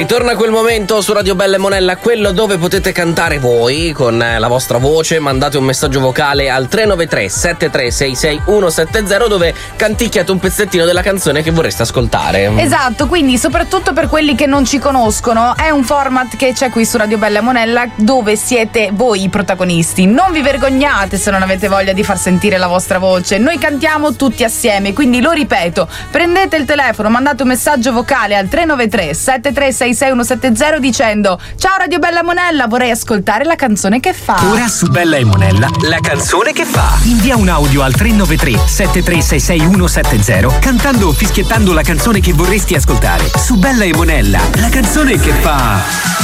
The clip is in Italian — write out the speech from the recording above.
Ritorna quel momento su Radio Bella e Monella, quello dove potete cantare voi con la vostra voce. Mandate un messaggio vocale al 393 7366 170 dove canticchiate un pezzettino della canzone che vorreste ascoltare. Esatto, quindi soprattutto per quelli che non ci conoscono, è un format che c'è qui su Radio Bella e Monella dove siete voi i protagonisti. Non vi vergognate se non avete voglia di far sentire la vostra voce. Noi cantiamo tutti assieme, quindi lo ripeto, prendete il telefono, mandate un messaggio vocale al 393 7366 170 dicendo: ciao Radio Bella e Monella, vorrei ascoltare la canzone che fa. Ora su Bella e Monella, la canzone che fa. Invia un audio al 393 7366 170 cantando o fischiettando la canzone che vorresti ascoltare. Su Bella e Monella, la canzone che fa.